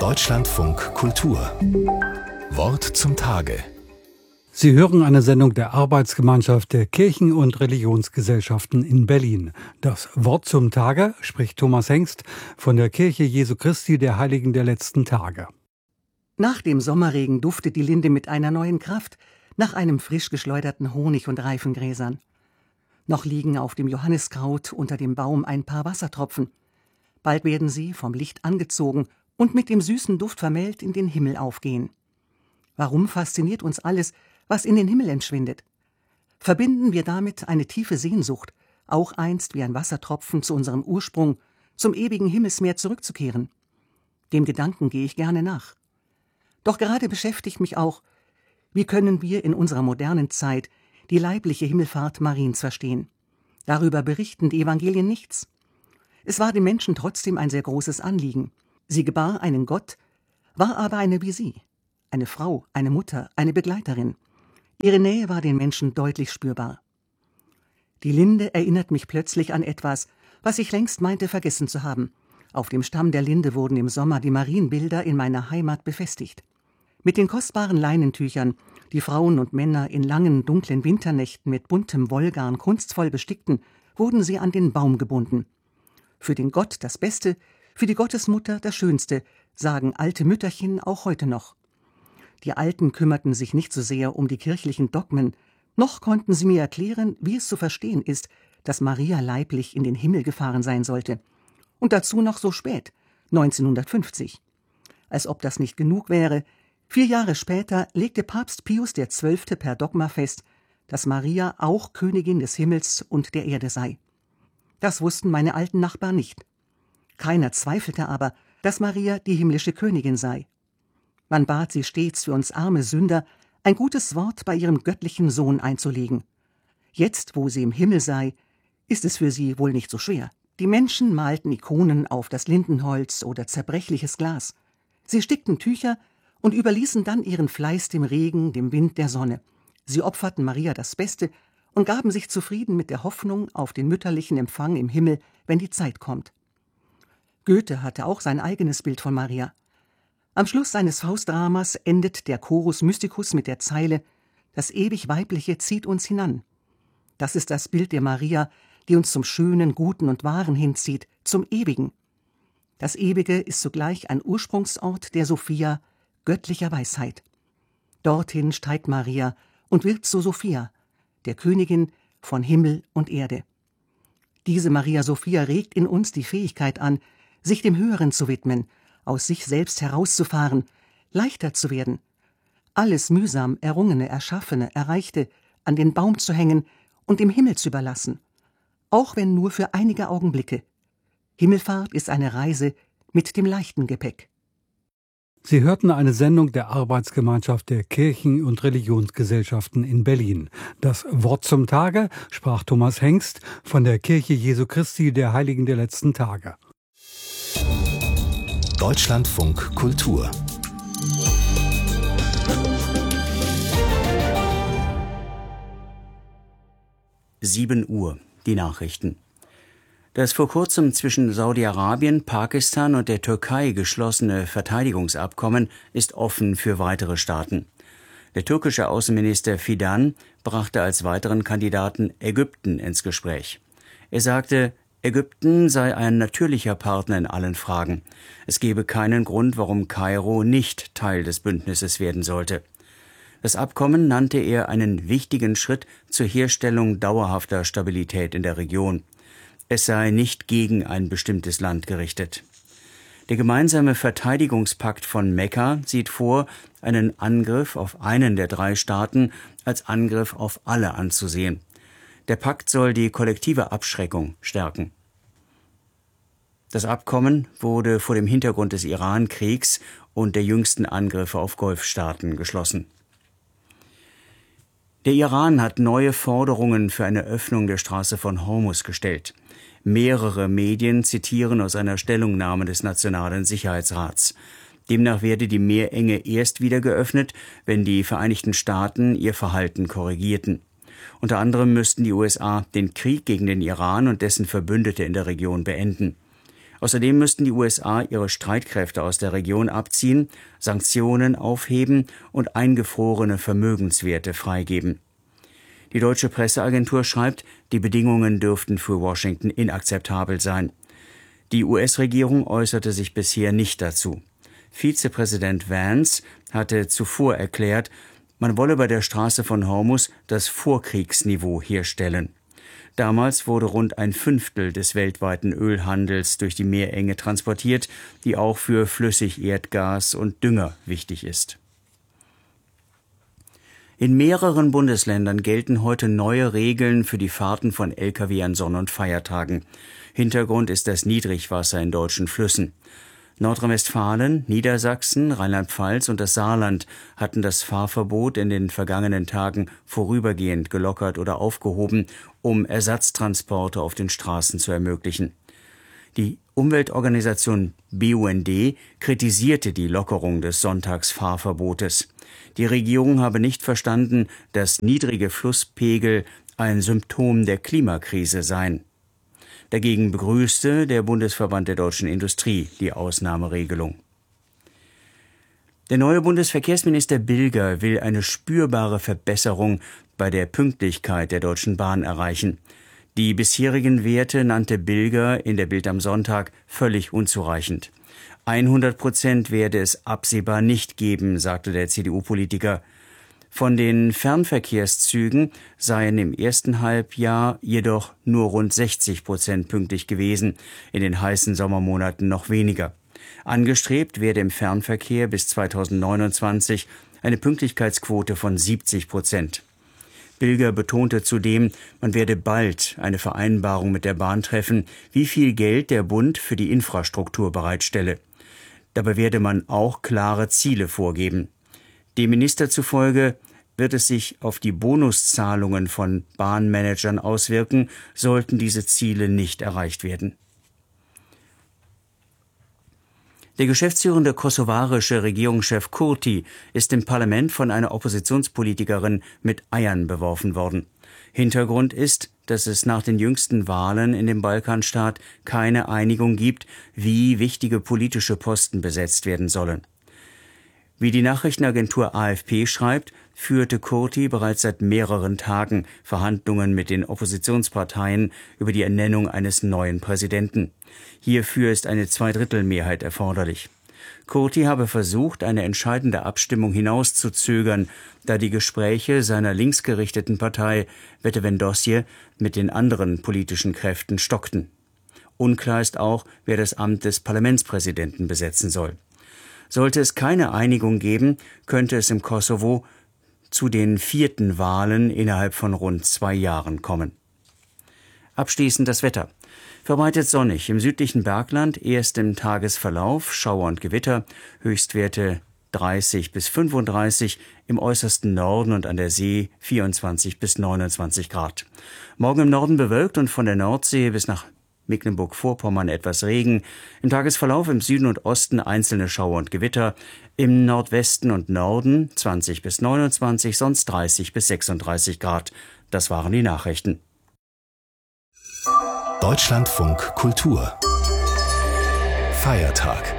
Deutschlandfunk Kultur. Wort zum Tage. Sie hören eine Sendung der Arbeitsgemeinschaft der Kirchen- und Religionsgesellschaften in Berlin. Das Wort zum Tage spricht Thomas Hengst von der Kirche Jesu Christi der Heiligen der letzten Tage. Nach dem Sommerregen duftet die Linde mit einer neuen Kraft, nach einem frisch geschleuderten Honig und reifen Gräsern. Noch liegen auf dem Johanniskraut unter dem Baum ein paar Wassertropfen. Bald werden sie, vom Licht angezogen und mit dem süßen Duft vermählt, in den Himmel aufgehen. Warum fasziniert uns alles, was in den Himmel entschwindet? Verbinden wir damit eine tiefe Sehnsucht, auch einst wie ein Wassertropfen zu unserem Ursprung, zum ewigen Himmelsmeer zurückzukehren? Dem Gedanken gehe ich gerne nach. Doch gerade beschäftigt mich auch, wie können wir in unserer modernen Zeit die leibliche Himmelfahrt Mariens verstehen? Darüber berichten die Evangelien nichts. Es war den Menschen trotzdem ein sehr großes Anliegen. Sie gebar einen Gott, war aber eine wie sie, eine Frau, eine Mutter, eine Begleiterin. Ihre Nähe war den Menschen deutlich spürbar. Die Linde erinnert mich plötzlich an etwas, was ich längst meinte vergessen zu haben. Auf dem Stamm der Linde wurden im Sommer die Marienbilder in meiner Heimat befestigt. Mit den kostbaren Leinentüchern, die Frauen und Männer in langen, dunklen Winternächten mit buntem Wollgarn kunstvoll bestickten, wurden sie an den Baum gebunden. Für den Gott das Beste, für die Gottesmutter das Schönste, sagen alte Mütterchen auch heute noch. Die Alten kümmerten sich nicht so sehr um die kirchlichen Dogmen, noch konnten sie mir erklären, wie es zu verstehen ist, dass Maria leiblich in den Himmel gefahren sein sollte. Und dazu noch so spät, 1950. Als ob das nicht genug wäre, 4 Jahre später legte Papst Pius XII. Per Dogma fest, dass Maria auch Königin des Himmels und der Erde sei. Das wussten meine alten Nachbarn nicht. Keiner zweifelte aber, dass Maria die himmlische Königin sei. Man bat sie stets, für uns arme Sünder ein gutes Wort bei ihrem göttlichen Sohn einzulegen. Jetzt, wo sie im Himmel sei, ist es für sie wohl nicht so schwer. Die Menschen malten Ikonen auf das Lindenholz oder zerbrechliches Glas. Sie stickten Tücher und überließen dann ihren Fleiß dem Regen, dem Wind, der Sonne. Sie opferten Maria das Beste und gaben sich zufrieden mit der Hoffnung auf den mütterlichen Empfang im Himmel, wenn die Zeit kommt. Goethe hatte auch sein eigenes Bild von Maria. Am Schluss seines Faustdramas endet der Chorus Mysticus mit der Zeile: Das ewig Weibliche zieht uns hinan. Das ist das Bild der Maria, die uns zum Schönen, Guten und Wahren hinzieht, zum Ewigen. Das Ewige ist zugleich ein Ursprungsort der Sophia, göttlicher Weisheit. Dorthin steigt Maria und wird zu Sophia, der Königin von Himmel und Erde. Diese Maria Sophia regt in uns die Fähigkeit an, sich dem Höheren zu widmen, aus sich selbst herauszufahren, leichter zu werden, alles mühsam Errungene, Erschaffene, Erreichte an den Baum zu hängen und dem Himmel zu überlassen, auch wenn nur für einige Augenblicke. Himmelfahrt ist eine Reise mit dem leichten Gepäck. Sie hörten eine Sendung der Arbeitsgemeinschaft der Kirchen- und Religionsgesellschaften in Berlin. Das Wort zum Tage sprach Thomas Hengst von der Kirche Jesu Christi der Heiligen der letzten Tage. Deutschlandfunk Kultur. Uhr, die Nachrichten. Das vor kurzem zwischen Saudi-Arabien, Pakistan und der Türkei geschlossene Verteidigungsabkommen ist offen für weitere Staaten. Der türkische Außenminister Fidan brachte als weiteren Kandidaten Ägypten ins Gespräch. Er sagte, Ägypten sei ein natürlicher Partner in allen Fragen. Es gebe keinen Grund, warum Kairo nicht Teil des Bündnisses werden sollte. Das Abkommen nannte er einen wichtigen Schritt zur Herstellung dauerhafter Stabilität in der Region. Es sei nicht gegen ein bestimmtes Land gerichtet. Der gemeinsame Verteidigungspakt von Mekka sieht vor, einen Angriff auf einen der 3 Staaten als Angriff auf alle anzusehen. Der Pakt soll die kollektive Abschreckung stärken. Das Abkommen wurde vor dem Hintergrund des Iran-Kriegs und der jüngsten Angriffe auf Golfstaaten geschlossen. Der Iran hat neue Forderungen für eine Öffnung der Straße von Hormuz gestellt. Mehrere Medien zitieren aus einer Stellungnahme des Nationalen Sicherheitsrats. Demnach werde die Meerenge erst wieder geöffnet, wenn die Vereinigten Staaten ihr Verhalten korrigierten. Unter anderem müssten die USA den Krieg gegen den Iran und dessen Verbündete in der Region beenden. Außerdem müssten die USA ihre Streitkräfte aus der Region abziehen, Sanktionen aufheben und eingefrorene Vermögenswerte freigeben. Die deutsche Presseagentur schreibt, die Bedingungen dürften für Washington inakzeptabel sein. Die US-Regierung äußerte sich bisher nicht dazu. Vizepräsident Vance hatte zuvor erklärt, man wolle bei der Straße von Hormuz das Vorkriegsniveau herstellen. Damals wurde rund 1/5 des weltweiten Ölhandels durch die Meerenge transportiert, die auch für Flüssigerdgas und Dünger wichtig ist. In mehreren Bundesländern gelten heute neue Regeln für die Fahrten von Lkw an Sonn- und Feiertagen. Hintergrund ist das Niedrigwasser in deutschen Flüssen. Nordrhein-Westfalen, Niedersachsen, Rheinland-Pfalz und das Saarland hatten das Fahrverbot in den vergangenen Tagen vorübergehend gelockert oder aufgehoben, um Ersatztransporte auf den Straßen zu ermöglichen. Die Umweltorganisation BUND kritisierte die Lockerung des Sonntagsfahrverbotes. Die Regierung habe nicht verstanden, dass niedrige Flusspegel ein Symptom der Klimakrise seien. Dagegen begrüßte der Bundesverband der deutschen Industrie die Ausnahmeregelung. Der neue Bundesverkehrsminister Bilger will eine spürbare Verbesserung bei der Pünktlichkeit der Deutschen Bahn erreichen. Die bisherigen Werte nannte Bilger in der Bild am Sonntag völlig unzureichend. 100% werde es absehbar nicht geben, sagte der CDU-Politiker. Von den Fernverkehrszügen seien im ersten Halbjahr jedoch nur rund 60% pünktlich gewesen, in den heißen Sommermonaten noch weniger. Angestrebt werde im Fernverkehr bis 2029 eine Pünktlichkeitsquote von 70%. Bilger betonte zudem, man werde bald eine Vereinbarung mit der Bahn treffen, wie viel Geld der Bund für die Infrastruktur bereitstelle. Dabei werde man auch klare Ziele vorgeben. Dem Minister zufolge wird es sich auf die Bonuszahlungen von Bahnmanagern auswirken, sollten diese Ziele nicht erreicht werden. Der geschäftsführende kosovarische Regierungschef Kurti ist im Parlament von einer Oppositionspolitikerin mit Eiern beworfen worden. Hintergrund ist, dass es nach den jüngsten Wahlen in dem Balkanstaat keine Einigung gibt, wie wichtige politische Posten besetzt werden sollen. Wie die Nachrichtenagentur AFP schreibt, führte Kurti bereits seit mehreren Tagen Verhandlungen mit den Oppositionsparteien über die Ernennung eines neuen Präsidenten. Hierfür ist eine Zweidrittelmehrheit erforderlich. Kurti habe versucht, eine entscheidende Abstimmung hinauszuzögern, da die Gespräche seiner linksgerichteten Partei Vetëvendosje mit den anderen politischen Kräften stockten. Unklar ist auch, wer das Amt des Parlamentspräsidenten besetzen soll. Sollte es keine Einigung geben, könnte es im Kosovo zu den 4. Wahlen innerhalb von rund 2 Jahren kommen. Abschließend das Wetter. Verbreitet sonnig, im südlichen Bergland erst im Tagesverlauf Schauer und Gewitter, Höchstwerte 30 bis 35, im äußersten Norden und an der See 24 bis 29 Grad. Morgen im Norden bewölkt und von der Nordsee bis nach Mecklenburg-Vorpommern etwas Regen. Im Tagesverlauf im Süden und Osten einzelne Schauer und Gewitter. Im Nordwesten und Norden 20 bis 29, sonst 30 bis 36 Grad. Das waren die Nachrichten. Deutschlandfunk Kultur Feiertag.